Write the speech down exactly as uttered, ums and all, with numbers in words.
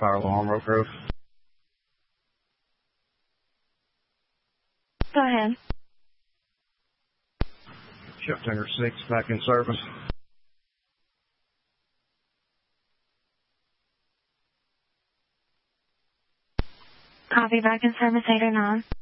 fire alarm, Oak Grove. Go ahead. Shiptanger six back in service. Copy, back in service eight oh nine.